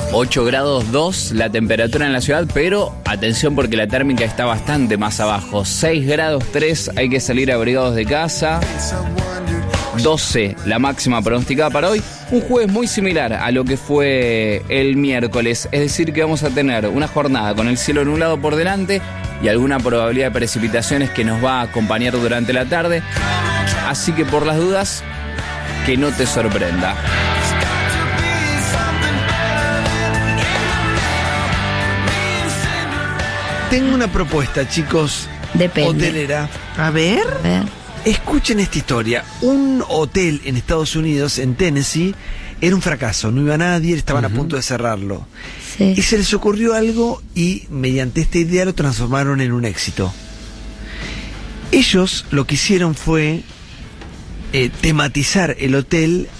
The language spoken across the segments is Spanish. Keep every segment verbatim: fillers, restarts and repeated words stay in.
ocho grados dos la temperatura en la ciudad, pero atención porque la térmica está bastante más abajo. seis grados tres, hay que salir abrigados de casa. doce la máxima pronosticada para hoy. Un jueves muy similar a lo que fue el miércoles. Es decir que vamos a tener una jornada con el cielo nublado por delante y alguna probabilidad de precipitaciones que nos va a acompañar durante la tarde. Así que por las dudas, que no te sorprenda. Tengo una propuesta, chicos. Depende. Hotelera. A ver. A ver. Escuchen esta historia. Un hotel en Estados Unidos, en Tennessee, era un fracaso. No iba nadie, estaban uh-huh. a punto de cerrarlo. Sí. Y se les ocurrió algo y mediante esta idea lo transformaron en un éxito. Ellos lo que hicieron fue eh, tematizar el hotel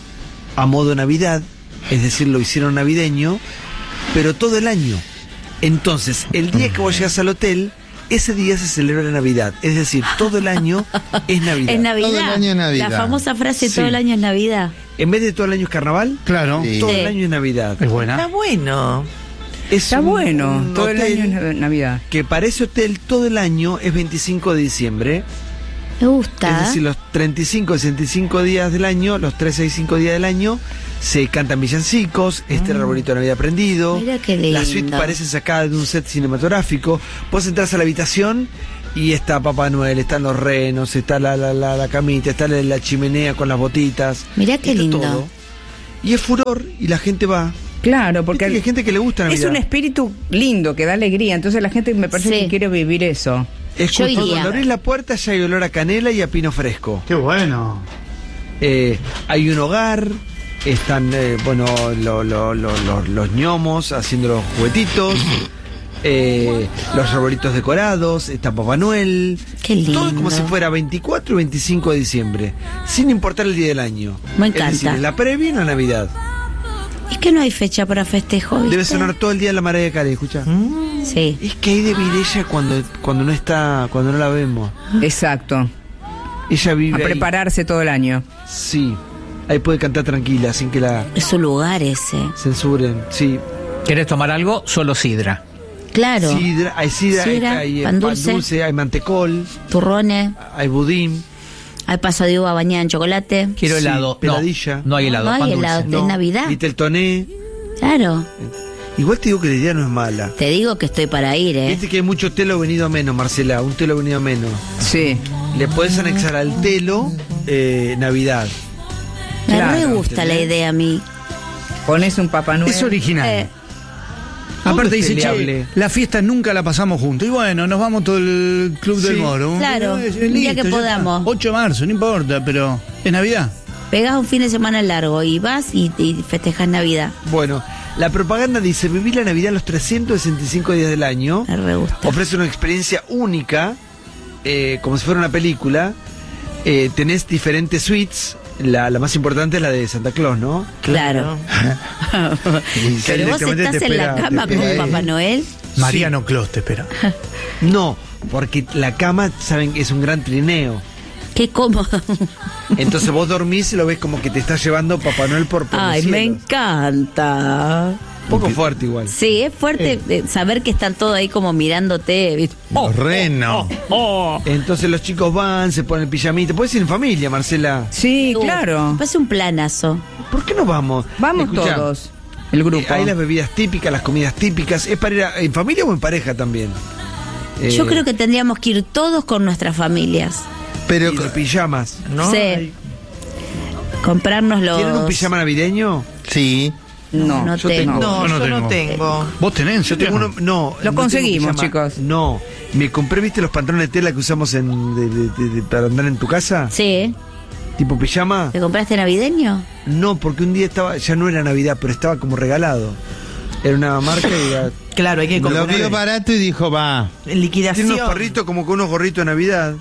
a modo Navidad, es decir, lo hicieron navideño, pero todo el año. Entonces, el día que vos llegas al hotel, ese día se celebra la Navidad. Es decir, todo el año es Navidad. Es Navidad. Todo el año es Navidad. La famosa frase, Sí. todo el año es Navidad. En vez de todo el año es carnaval, Claro. Sí. todo Sí. el año es Navidad. Es buena. Está bueno. Es Está un- bueno, un todo el hotel año es Navidad. que para ese hotel todo el año es veinticinco de diciembre. Me gusta. Es decir, los treinta y cinco, sesenta y cinco días del año, los trescientos sesenta y cinco días del año, se cantan villancicos, este el arbolito de Navidad prendido. Mira qué lindo. La suite parece sacada de un set cinematográfico. Vos entras a la habitación y está Papá Noel, están los renos, está la, la, la, la camita, está la, la chimenea con las botitas. Mirá qué está lindo. todo. Y es furor y la gente va. Claro, porque Viste que hay gente que le gusta Navidad. es un espíritu lindo que da alegría, entonces la gente me parece Sí. que quiere vivir eso. Es Yo justo iría. cuando abrís la puerta ya hay olor a canela y a pino fresco. Qué bueno. Eh, hay un hogar, están eh, bueno lo- lo- lo- lo- los ñomos haciendo los juguetitos, eh, los arbolitos decorados, está Papá Noel. Qué lindo. Todo como si fuera veinticuatro y veinticinco de diciembre, sin importar el día del año. Me Es decir, encanta. en la previa y en la Navidad. Es que no hay fecha para festejo, ¿viste? Debe sonar todo el día la Mariah Carey, escucha. Sí. Es que hay de vivir ella cuando, cuando no está, cuando no la vemos. Exacto. Ella A vive ahí. prepararse todo el año. Sí. Ahí puede cantar tranquila, sin que la Es su lugar ese. censuren. Sí. ¿Querés tomar algo? Solo sidra. Claro. Sidra, hay sidra, hay- Sidra, hay, eh, pan dulce. hay mantecol, Turrones. hay budín. Hay paso de uva bañada en chocolate. Quiero Sí, helado. peladilla. No, no hay helado. No hay pan helado. dulce. Es Navidad. Viteltoné. Claro. Igual te digo que la idea no es mala. Te digo que estoy para ir, ¿eh? Viste que hay mucho telo venido a menos, Marcela. Un telo venido a menos. Sí. Le podés anexar al telo eh, Navidad. Me claro, re gusta la ¿entendés? idea a mí. Pones un Papá Noel. Es original. Eh, Todo Aparte es dice, che, peleable. la fiesta nunca la pasamos juntos. Y bueno, nos vamos todo el club del Sí, Moro. claro, Eh, un día listo, que ya podamos. está. ocho de marzo, no importa, pero es Navidad. Pegás un fin de semana largo y vas y, y festejas Navidad. Bueno, la propaganda dice vivir la Navidad los trescientos sesenta y cinco días del año. Me re gusta. Ofrece una experiencia única, eh, como si fuera una película. Eh, tenés diferentes suites. La, la más importante es la de Santa Claus, ¿no? Claro. Y Pero vos directamente estás te en la espera- cama te con espera ahí. Papá Noel. Mariano Clos te espera. No, porque la cama, saben, es un gran trineo. Qué cómodo. Entonces vos dormís y lo ves como que te está llevando Papá Noel por, por los Ay, me cielos. encanta. Un poco fuerte igual. Sí, es fuerte eh, saber que están todos ahí como mirándote. ¿viste? Los renos. Entonces los chicos van, se ponen el pijamita. Puedes ir en familia, Marcela. Sí, Uh, claro. Me parece un planazo. ¿Por qué no vamos? Vamos Escuchá, todos. El grupo. eh, hay las bebidas típicas, las comidas típicas. ¿Es para ir a- en familia o en pareja también? Yo creo que tendríamos que ir todos con nuestras familias. Pero Y de pijamas. ¿No? Sí. Comprarnos los. ¿Tienen un pijama navideño? sí. No, No yo tengo. tengo. No, Yo no yo no tengo. tengo. ¿Vos tenés? Yo tengo uno. No. Lo no conseguimos, tengo pijama. chicos. No. Me compré, ¿viste los pantalones de tela que usamos en, de- de- de- de- para andar en tu casa? Sí. Tipo pijama. ¿Te compraste navideño? No, porque un día estaba, ya no era Navidad, pero estaba como regalado. Era una marca y era- Claro, hay que Lo comprar vio barato y dijo, va. en liquidación. tiene unos perritos como con unos gorritos de Navidad.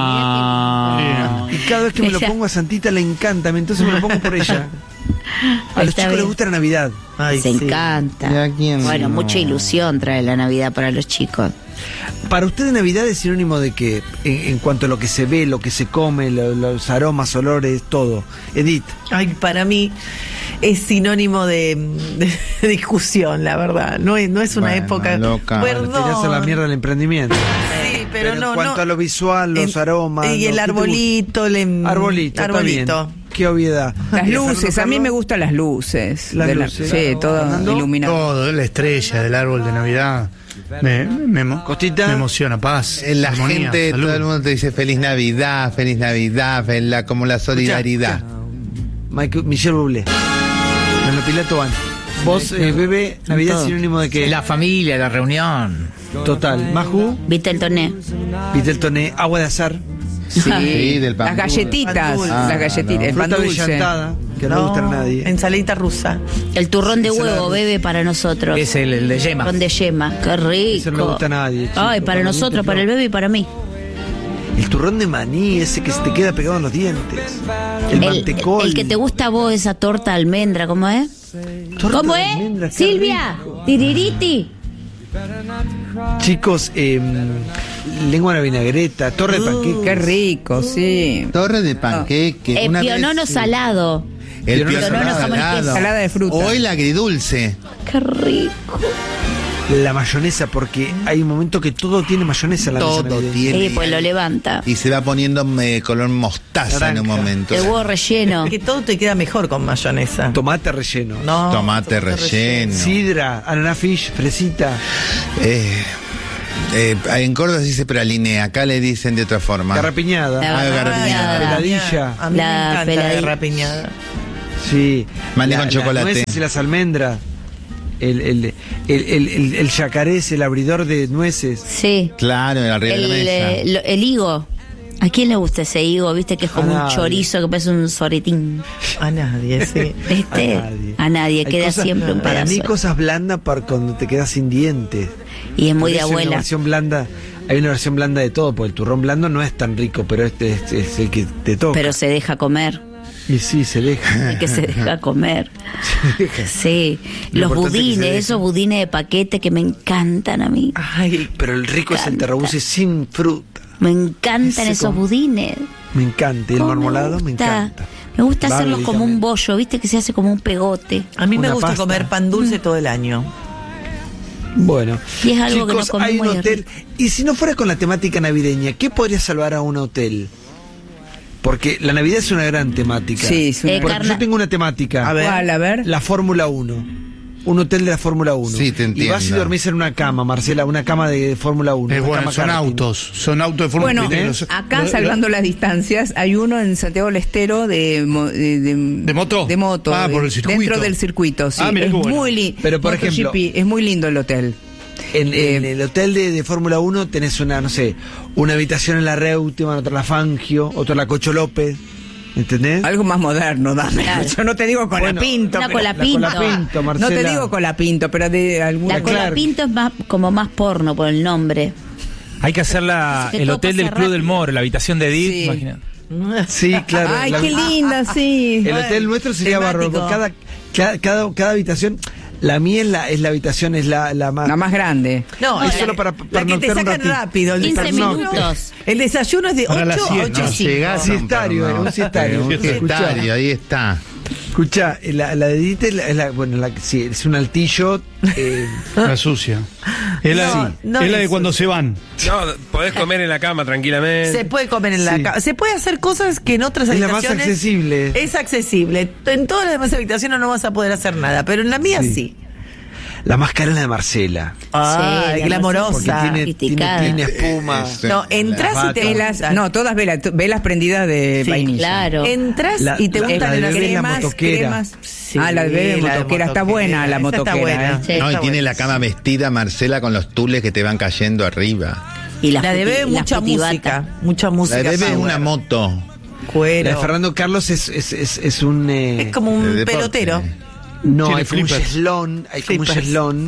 Ah, Y cada vez que me lo Ella- pongo a Santita le encanta, entonces me lo pongo por ella. A los Está chicos bien. les gusta la Navidad. Ay, se sí. encanta. ¿Y a quién Bueno, no? mucha ilusión trae la Navidad para los chicos. Para usted Navidad es sinónimo de que, en, en cuanto a lo que se ve, lo que se come, lo- los aromas, olores, todo. Edith. Ay, para mí es sinónimo de, de discusión, la verdad. No es, no es una Bueno, época. loca. Perdón. Tirás a la mierda el emprendimiento. Sí, pero, Pero no. en cuanto no. a lo visual, los En- aromas. Y lo- el ¿qué te arbolito, le, gusta? Arbolito, arbolito. está bien. Qué obviedad. Las ¿Y luces, Fernando a mí me Carlos? gustan las luces. Las de la- luces. sí, todo Fernando. iluminado. Todo, la estrella del árbol de Navidad. Me, me, me- Costita. me emociona, paz. Eh, La armonía, gente, salud. todo el mundo te dice feliz Navidad, feliz Navidad, fel- la, como la solidaridad. Michael- Michelle Bublé. Melo Pilato van. Vos, eh, bebé, Navidad es Todo. sinónimo de que. La familia, la reunión. Total. Maju, Vitel Toné. Vitel Toné, agua de azar, Sí, del pan Las dulce. galletitas, Pan dulce. las Ah, galletitas, no. el pan fruta dulce. brillantada, que no, le gusta a nadie. Ensaladita rusa. El turrón de Ensalada huevo, rusa. bebe para nosotros. Es el, el de yema. Turrón de yema. Qué rico. Eso no le gusta a nadie, chico. Ay, para Para mí, nosotros, no. para el bebé y para mí. El turrón de maní, ese que se te queda pegado en los dientes. El, El, mantecol. el que te gusta a vos, esa torta de almendra, ¿cómo es? Torta ¿Cómo de es? almendra, qué Silvia, rico. tiririti. Chicos, eh, lengua a la vinagreta, torre de panqueque. Qué rico, sí. Torre de panqueque. El una vez- pionono salado. El Pionono pionono jamón y salado. queso. Ensalada de fruta. O el agridulce. Qué rico. La mayonesa, porque hay un momento que todo tiene mayonesa en la mesa Todo navideña. tiene. Sí, pues lo levanta. Y se va poniendo eh, color mostaza en un Naranja. momento. El huevo relleno. Que todo te queda mejor con mayonesa. Tomate relleno. No, Tomate relleno. Sidra, ananá fish, fresita, Eh, eh, en Córdoba se dice praline, acá le dicen de otra forma. garrapiñada, La Ah, garrapiñada. peladilla. A mí La me encanta peladilla. la garrapiñada. Sí. Maní La- con las chocolate. nueces y las almendras. El, el, el, el, el, el yacaré es el abridor de nueces. Sí. Claro, arriba El, de la mesa. eh, lo- el higo. ¿A quién le gusta ese higo? Viste que es como A un nadie. chorizo que parece un soretín. A nadie, sí. ¿Viste? A nadie. A nadie, Hay queda cosas- siempre un Para pedazo. mí cosas blandas para cuando te quedas sin dientes. Y es muy Por de eso Hay una abuela. versión blanda, hay una versión blanda de todo, porque el turrón blando no es tan rico, pero este es, es el que te toca. Pero se deja comer. Y sí, se deja. El que se deja comer. Se deja. Sí. Lo Los importante es que se budines, deja. esos budines de paquete que me encantan a mí. Ay, Pero el rico es el encanta. terrabusi sin fruta. Me encantan Ese esos como- budines. Me encanta. Y el ¿Cómo marmolado me, gusta? encanta. Me gusta Va hacerlos como un delicadamente. bollo, viste que se hace como un pegote. a mí me Una gusta pasta. comer pan dulce todo el año. Bueno, Y es algo que no chicos, comí hay un muy hotel. Y si no fuera con la temática navideña, ¿qué podría salvar a un hotel? Porque la Navidad es una gran temática. Sí, es una- Eh, Porque carna- yo tengo una temática. A ver. ¿Cuál? A ver. La Fórmula uno. Un hotel de la Fórmula uno. Sí, te Y vas y entiendo. dormís en una cama, Marcela, una cama de Fórmula uno. Es una bueno, cama son karting. autos, son autos de forma Bueno, peligrosa. acá Lo- salvando las distancias, hay uno en Santiago del Estero de, mo- de, de- ¿De moto? De moto. Ah, de- por el circuito. Dentro del circuito, sí. Ah, mirá es qué bueno. muy lindo. Pero, por ejemplo- es muy lindo el hotel. En, Eh, en el hotel de, de Fórmula uno tenés una, no sé, una habitación en la Reutemann, otra en la Fangio, otra en la Cocho López. ¿Entendés? Algo más moderno, dame. Claro. Yo no te digo Bueno, colapinto. Una pero- colapinto. La Colapinto, No Marcela. te digo colapinto, pero de alguna La Claro. colapinto es más, como más porno por el nombre. Hay que hacer la, Que el todo hotel del pasa Club del rápido. Moro, la habitación de Edith. Sí. Imagínate. Sí, claro. Ay, La- qué linda, sí. El hotel nuestro sería Temático. barro. Cada, cada, cada, cada habitación, la mía es la, es la habitación, es la, la más. La más grande. No, Es la, solo para- la para que te noctar un sacan ratito. rápido. El quince desayuno- minutos. El desayuno es de Para las ocho a siete, ocho y no, cinco. Llegás a un Siestario, perno. un siestario. Un Escuchá. siestario, ahí está. Escucha, la, la de Edith es la, es la- bueno, la, sí, es un altillo. Eh, La sucia. Es la, No, no es la de es cuando sucia. se van. No, podés comer en la cama tranquilamente. Se puede comer en la Sí. cama. Se puede hacer cosas que en otras Es la más habitaciones. accesible. Es accesible. En todas las demás habitaciones no vas a poder hacer nada, pero en la mía sí. Sí. la más cara es la de Marcela. Ay, la glamorosa. Porque tiene, tiene, Criticada. tiene espuma. Eh, No, entras y te Velas, gustan. no, todas velas, t- velas prendidas de Sí, vainilla. Claro. Entras La- y te la- gustan la de las bebé es la cremas. motoquera. cremas. Sí, ah, la de bebé la de motoquera. Está buena la Esa está motoquera. buena. ¿eh? Sí. No, y Está tiene bueno. la cama vestida, Marcela, con los tules que te van cayendo arriba. Y las La de puti- bebé, las mucha putibata. música. Mucha La música. de bebé es power. una moto. Cuero. La de Fernando Carlos es, es, es, es un. eh, Es como de un deporte. pelotero. No, Tiene hay como un flippers. cheslón, hay como un Flippers. cheslón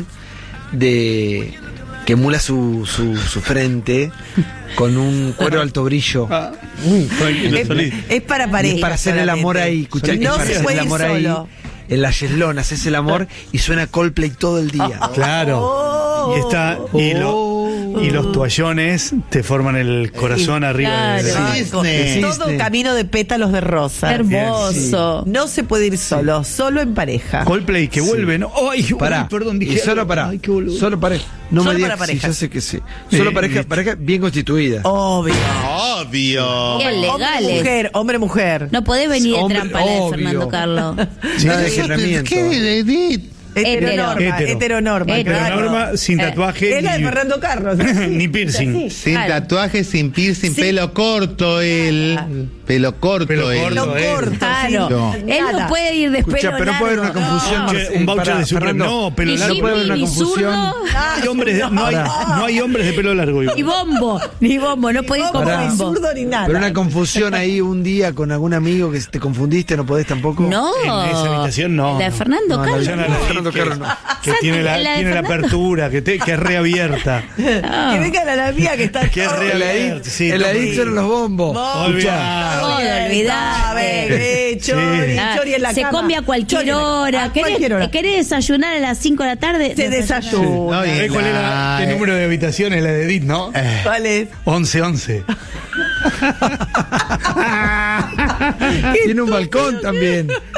de que emula su, su, su frente con un cuero alto brillo. Tranquilo, Es, salí. es para Y pareja. es para hacer el amor ahí, escuchá, No es para se hacer puede el ir amor ahí. solo. En la cheslón haces el amor y suena Coldplay todo el día. Claro. Oh. Y está. Y lo, y los toallones te forman el corazón arriba de claro. de- Cisne. Todo Cisne. camino de pétalos de rosa. Hermoso. No se puede ir solo, solo en pareja. Coldplay que vuelve, ¿no? Ay, Pará. uy, perdón, dije y solo algo. para. Ay, qué boludo. Solo pareja. No Solo me digas para que sí, parejas. ya sé que sí. Solo Eh, pareja, listo. pareja bien constituida. Obvio. Obvio. Bien Hombre, legales. mujer, hombre, mujer. No podés venir de Hombre, trampa la de obvio. Fernando Carlos. Nada de agendamiento. ¿Qué, Edith? Heteronorma, Hetero. heteronorma. Hetero. claro. Norma sin Eh, tatuaje Es la de ni, Fernando Carlos. ni piercing. Sin Claro. tatuaje, sin piercing, pelo corto él. Pelo corto Pelo él. corto. Lo eh. corto. Claro. No. Él Nada. no puede ir de Escucha, pelo pero no puede haber una largo. confusión. Un voucher- un voucher Pará, de Supreme. Fernando. No, pelo Ni largo. No puede haber una Jimmy, ni confusión. zurdo, No hay hombres, de- no, hay, no hay hombres de pelo largo igual. ni bombo, ni bombo, no puede ir con Hombre, ni bombo. zurdo ni nada. Pero una confusión ahí un día con algún amigo que te confundiste, no podés tampoco. No. En esa habitación no. La de no. Fernando No, la Carlos. Ya no la vi, Fernando que, Carlos no. que tiene la, La de tiene la Fernando. apertura, que, te, que es reabierta. Que venga la mía que está Que es todo real. El bien. Edith, Sí, el no, Edith sí. eran los bombos. Olvidá. Todo Bien, olvidate. ah, bebé, chori, Ah, chori en la se cama. come a cualquier Chori en la- hora. A ¿Querés, cualquier hora. querés desayunar a las cinco de la tarde? Se desayuna. No, y ¿Sabés cuál era la- el número de habitaciones? La de Edith, ¿no? ¿Cuál es? once once. Tiene un balcón también.